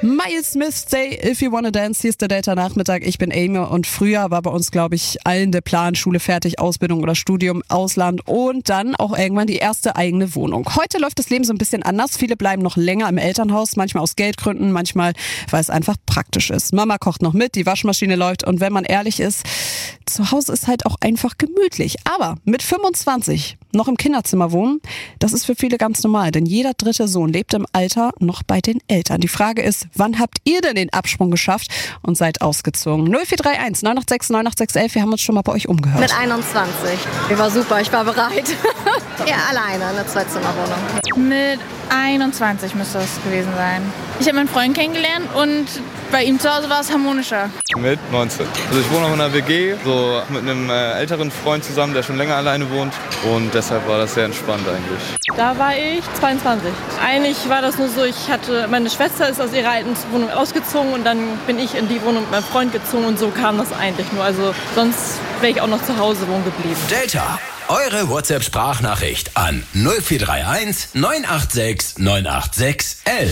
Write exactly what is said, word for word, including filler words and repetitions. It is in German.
Miles Smith, Say If You Wanna Dance. Hier ist der Delta-Nachmittag. Ich bin Amy und früher war bei uns, glaube ich, allen der Plan, Schule fertig, Ausbildung oder Studium, Ausland und dann auch irgendwann die erste eigene Wohnung. Heute läuft das Leben so ein bisschen anders. Viele bleiben noch länger im Elternhaus, manchmal aus Geldgründen, manchmal, weil es einfach praktisch ist. Mama kocht noch mit, die Waschmaschine läuft und wenn man ehrlich ist, zu Hause ist halt auch einfach gemütlich. Aber mit fünfundzwanzig noch im Kinderzimmer wohnen, das ist für viele ganz normal, denn jeder dritte Sohn lebt im Alter noch bei den Eltern. Die Frage ist, wann habt ihr denn den Absprung geschafft und seid ausgezogen? null vier drei eins neun acht sechs neun acht sechs elf, wir haben uns schon mal bei euch umgehört. Mit einundzwanzig. Ich war super, ich war bereit. Ja, alleine, eine Zweizimmerwohnung. Mit einundzwanzig müsste das gewesen sein. Ich habe meinen Freund kennengelernt und bei ihm zu Hause war es harmonischer. Mit neunzehn. Also ich wohne noch in einer W G, so mit einem äh, älteren Freund zusammen, der schon länger alleine wohnt. Und deshalb war das sehr entspannt eigentlich. Da war ich zweiundzwanzig. Eigentlich war das nur so, ich hatte, meine Schwester ist aus ihrer alten Wohnung ausgezogen und dann bin ich in die Wohnung mit meinem Freund gezogen und so kam das eigentlich nur. Also sonst wäre ich auch noch zu Hause wohnen geblieben. Delta, eure WhatsApp-Sprachnachricht an null vier drei eins neun acht sechs neun acht sechs elf.